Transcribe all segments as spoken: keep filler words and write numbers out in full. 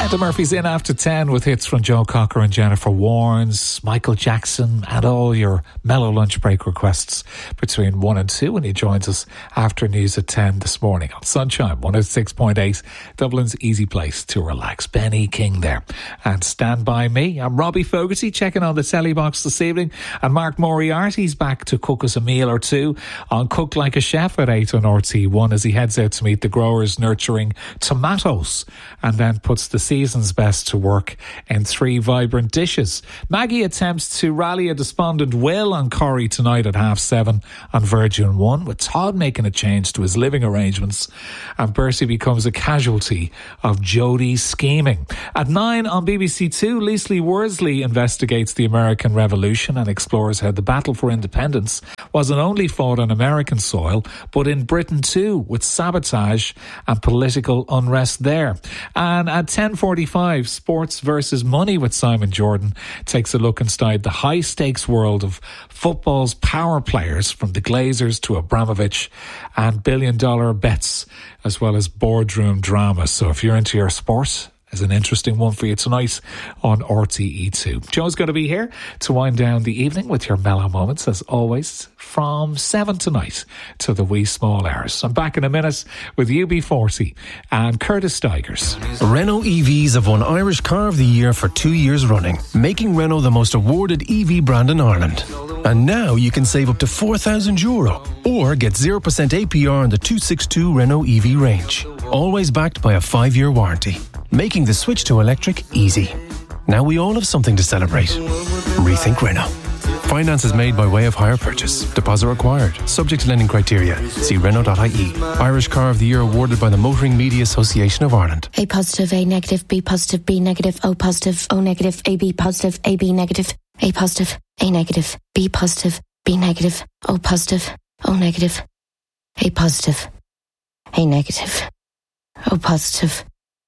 Count Murphy's in after ten with hits from Joe Cocker and Jennifer Warnes, Michael Jackson, and all your mellow lunch break requests between one and two when he joins us after news at ten this morning on Sunshine one oh six point eight, Dublin's easy place to relax. Benny King there. And Stand By Me. I'm Robbie Fogarty checking on the telly box this evening, and Mark Moriarty's back to cook us a meal or two on Cook Like a Chef at eight on R T one as he heads out to meet the growers nurturing tomatoes and then puts the season's best to work in three vibrant dishes. Maggie attempts to rally a despondent Will on Corrie tonight at half seven on Virgin One, with Todd making a change to his living arrangements, and Bertie becomes a casualty of Jodie's scheming. At nine on B B C Two, Leslie Worsley investigates the American Revolution and explores how the battle for independence wasn't only fought on American soil, but in Britain too, with sabotage and political unrest there. And at ten forty-five, Sports versus Money with Simon Jordan takes a look inside the high-stakes world of football's power players, from the Glazers to Abramovich, and billion-dollar bets, as well as boardroom drama. So if you're into your sport, there's an interesting one for you tonight on R T E two. Joe's going to be here to wind down the evening with your mellow moments, as always, from seven tonight to the wee small hours. I'm back in a minute with U B forty and Curtis Stigers. Renault E Vs have won Irish Car of the Year for two years running, making Renault the most awarded E V brand in Ireland. And now you can save up to four thousand euro or get zero percent A P R on the two sixty-two Renault E V range. Always backed by a five-year warranty, making the switch to electric easy. Now we all have something to celebrate. Rethink Renault. Finance is made by way of hire purchase. Deposit required. Subject to lending criteria. See Renault dot I E. Irish Car of the Year awarded by the Motoring Media Association of Ireland. A positive, A negative, B positive, B negative, O positive, O negative, A B positive, A B negative, A positive, A negative, B positive, B negative, O positive, O negative, A positive, A negative, O positive,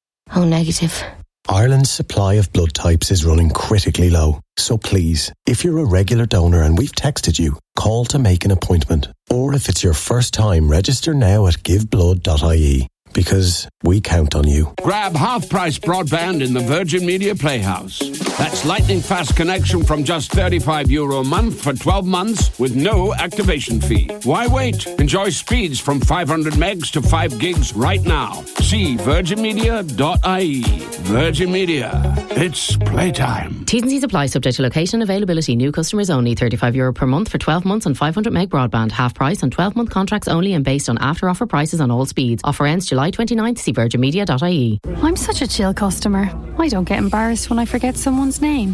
O negative. Ireland's supply of blood types is running critically low. So please, if you're a regular donor and we've texted you, call to make an appointment. Or if it's your first time, register now at give blood dot I E. Because we count on you. Grab half-price broadband in the Virgin Media Playhouse. That's lightning fast connection from just thirty-five euro a month for twelve months with no activation fee. Why wait? Enjoy speeds from five hundred megs to five gigs right now. See virgin media dot I E. Virgin Media. It's playtime. T's and C's apply, subject to location, availability. New customers only. thirty-five euro per month for twelve months on five hundred meg broadband. Half price on twelve month contracts only and based on after offer prices on all speeds. Offer ends July twenty-ninth. See virgin media dot I E. I'm such a chill customer. I don't get embarrassed when I forget someone's name.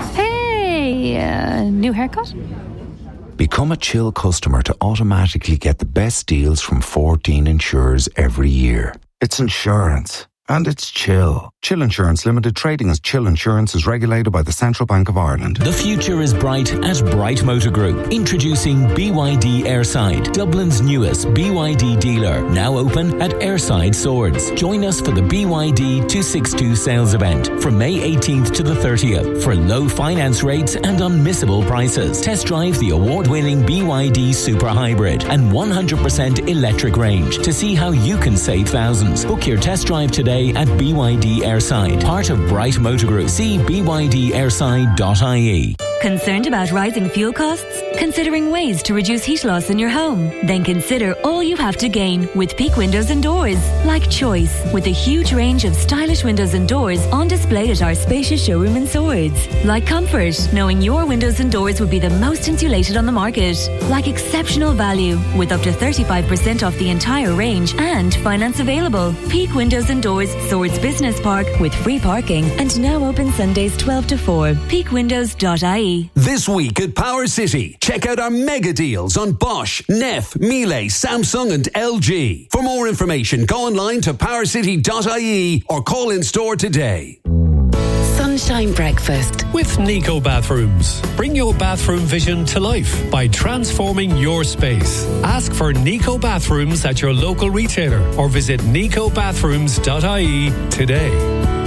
Hey, uh, new haircut? Become a chill customer to automatically get the best deals from fourteen insurers every year. It's insurance. And it's Chill. Chill Insurance Limited, trading as Chill Insurance, is regulated by the Central Bank of Ireland. The future is bright at Bright Motor Group. Introducing B Y D Airside, Dublin's newest B Y D dealer. Now open at Airside Swords. Join us for the B Y D two sixty-two sales event from May eighteenth to the thirtieth for low finance rates and unmissable prices. Test drive the award-winning B Y D Super Hybrid and one hundred percent electric range to see how you can save thousands. Book your test drive today at B Y D Airside, part of Bright Motor Group. See b y d airside dot I E. Concerned about rising fuel costs? Considering ways to reduce heat loss in your home? Then consider all you have to gain with Peak Windows and Doors. Like choice, with a huge range of stylish windows and doors on display at our spacious showroom in Swords. Like comfort, knowing your windows and doors would be the most insulated on the market. Like exceptional value, with up to thirty-five percent off the entire range and finance available. Peak Windows and Doors, Swords Business Park, with free parking and now open Sundays twelve to four. peak windows dot I E. This week at Power City, check out our mega deals on Bosch, Neff, Miele, Samsung and L G. For more information, go online to power city dot I E or call in store today. Sunshine Breakfast with Nico Bathrooms. Bring your bathroom vision to life by transforming your space. Ask for Nico Bathrooms at your local retailer or visit nico bathrooms dot I E today.